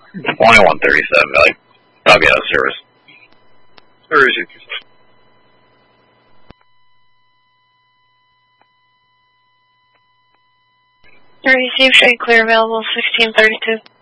Only 137, Billy. I'll get out of service. Where is it? Receive straight clear available 1632.